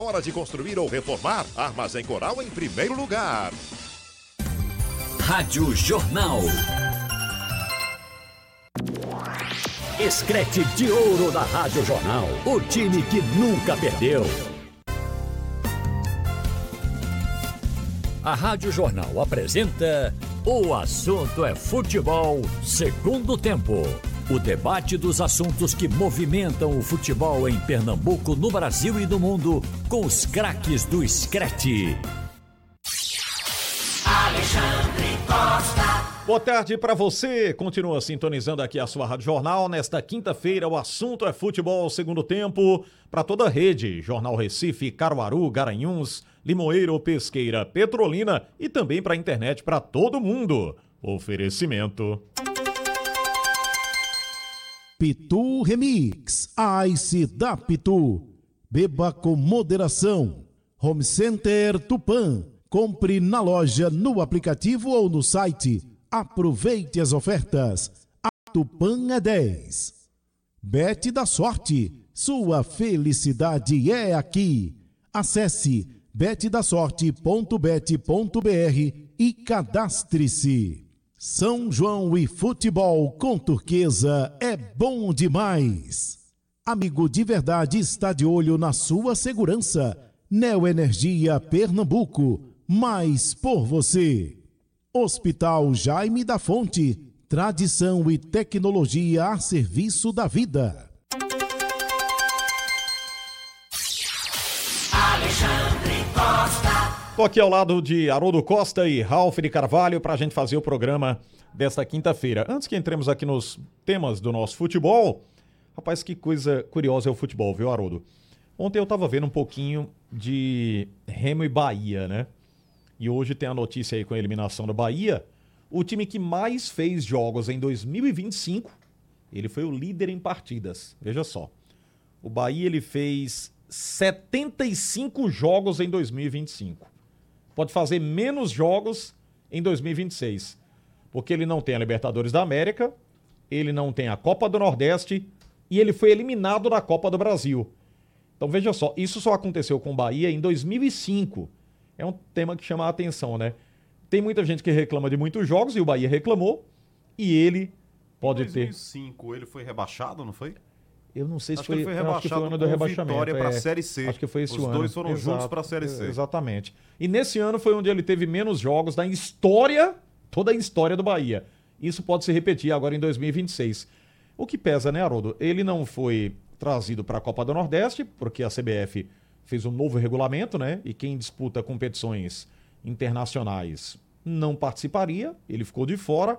Hora de construir ou reformar? Armazém Coral em primeiro lugar. Rádio Jornal. Escrete de ouro da Rádio Jornal. O time que nunca perdeu. A Rádio Jornal apresenta O Assunto é Futebol, segundo tempo. O debate dos assuntos que movimentam o futebol em Pernambuco, no Brasil e no mundo, com os craques do Screte. Alexandre Costa. Boa tarde para você. Continua sintonizando aqui a sua Rádio Jornal. Nesta quinta-feira, o assunto é futebol, segundo tempo, para toda a rede. Jornal Recife, Caruaru, Garanhuns, Limoeiro, Pesqueira, Petrolina e também para a internet para todo mundo. Oferecimento. Pitu Remix, Ice da Pitu. Beba com moderação. Home Center Tupã. Compre na loja, no aplicativo ou no site. Aproveite as ofertas. A Tupã é 10. Bet da Sorte. Sua felicidade é aqui. Acesse betdasorte.bet.br e cadastre-se. São João e futebol com Turquesa é bom demais. Amigo de verdade está de olho na sua segurança. Neoenergia Pernambuco, mais por você. Hospital Jaime da Fonte, tradição e tecnologia a serviço da vida. Alexandre Costa. Estou aqui ao lado de Haroldo Costa e Ralf de Carvalho para a gente fazer o programa desta quinta-feira. Antes que entremos aqui nos temas do nosso futebol, rapaz, que coisa curiosa é o futebol, viu, Haroldo? Ontem eu estava vendo um pouquinho de Remo e Bahia, né? E hoje tem a notícia aí com a eliminação do Bahia. O time que mais fez jogos em 2025, ele foi o líder em partidas. Veja só. O Bahia, ele fez 75 jogos em 2025. Pode fazer menos jogos em 2026. Porque ele não tem a Libertadores da América, ele não tem a Copa do Nordeste e ele foi eliminado da Copa do Brasil. Então veja só, isso só aconteceu com o Bahia em 2005. É um tema que chama a atenção, né? Tem muita gente que reclama de muitos jogos e o Bahia reclamou e ele pode ter... Em 2005 ele foi rebaixado, não foi? Eu não sei se acho que ele foi rebaixado, acho que foi o ano do rebaixamento. Vitória para a Série C. Acho que foi esse ano. ano. Os dois foram juntos para a Série C. Exatamente. E nesse ano foi onde ele teve menos jogos da história, toda a história do Bahia. Isso pode se repetir agora em 2026. O que pesa, né, Haroldo? Ele não foi trazido para a Copa do Nordeste, porque a CBF fez um novo regulamento, né? E quem disputa competições internacionais não participaria, ele ficou de fora.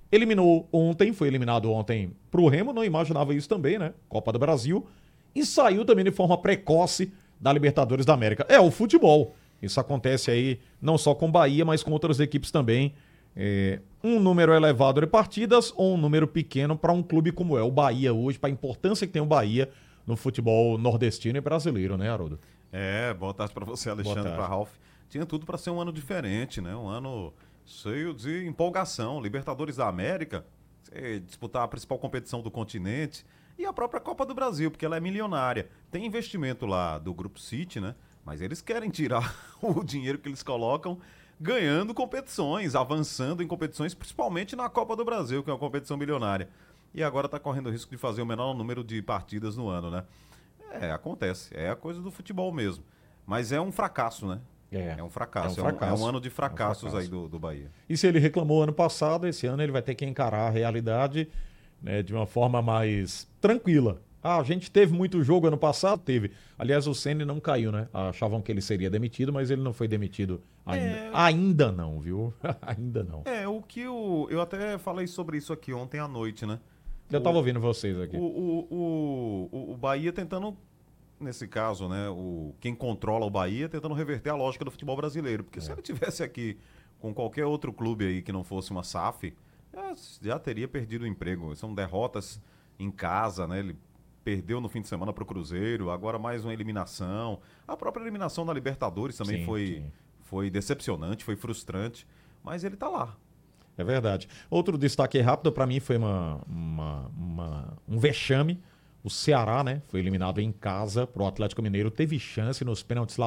Foi eliminado ontem para o Remo, não imaginava isso também, né? Copa do Brasil. E saiu também de forma precoce da Libertadores da América. É o futebol. Isso acontece aí não só com Bahia, mas com outras equipes também. Um número elevado de partidas ou um número pequeno para um clube como é o Bahia hoje, para a importância que tem o Bahia no futebol nordestino e brasileiro, né, Haroldo? Boa tarde para você, Alexandre, para Ralf. Tinha tudo para ser um ano diferente, né? Um ano cheio de empolgação. Libertadores da América, disputar a principal competição do continente e a própria Copa do Brasil, porque ela é milionária. Tem investimento lá do Grupo City, né? Mas eles querem tirar o dinheiro que eles colocam ganhando competições, avançando em competições, principalmente na Copa do Brasil, que é uma competição milionária. E agora está correndo o risco de fazer o menor número de partidas no ano, né? Acontece. É a coisa do futebol mesmo. Mas é um fracasso, né? É um fracasso. É um ano de fracassos aí do Bahia. E se ele reclamou ano passado, esse ano ele vai ter que encarar a realidade, né, de uma forma mais tranquila. A gente teve muito jogo ano passado? Teve. Aliás, o Ceni não caiu, né? Achavam que ele seria demitido, mas ele não foi demitido ainda. Ainda não, viu? Ainda não. Eu até falei sobre isso aqui ontem à noite, né? Eu estava ouvindo vocês aqui. O Bahia tentando, nesse caso, né? Quem controla o Bahia tentando reverter a lógica do futebol brasileiro. Porque se ele tivesse aqui com qualquer outro clube aí que não fosse uma SAF, já teria perdido o emprego. São derrotas em casa, né? Ele perdeu no fim de semana para o Cruzeiro, agora mais uma eliminação. A própria eliminação da Libertadores também foi decepcionante, foi frustrante, mas ele está lá. É verdade. Outro destaque rápido para mim foi um vexame. O Ceará, né, foi eliminado em casa pro Atlético Mineiro, teve chance nos pênaltis lá